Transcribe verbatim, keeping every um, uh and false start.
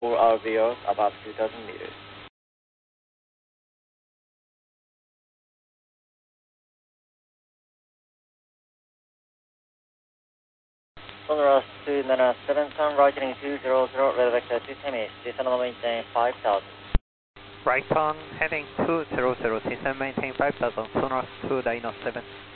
for R V O about two thousand meters. Sonoras two nine seven, turn right heading two zero zero, red vector two ten east, descend on maintain five thousand. Right turn heading two zero zero, descend maintain five thousand, Sonoras two nine seven.